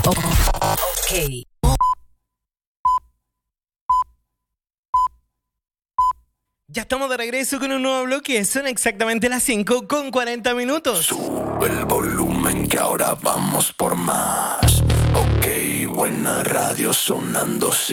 Ok. Ya estamos de regreso con un nuevo bloque. Son exactamente las 5:40. Sube el volumen que ahora vamos por más. Ok, buena radio sonando.